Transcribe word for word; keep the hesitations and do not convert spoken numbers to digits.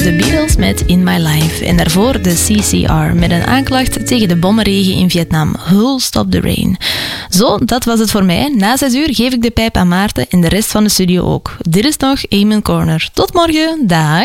de Beatles met In My Life. En daarvoor de C C R met een aanklacht tegen de bommenregen in Vietnam. Who'll Stop the Rain. Zo, dat was het voor mij. Na zes uur geef ik de pijp aan Maarten en de rest van de studio ook. Dit is nog Amen Corner. Tot morgen. Dag.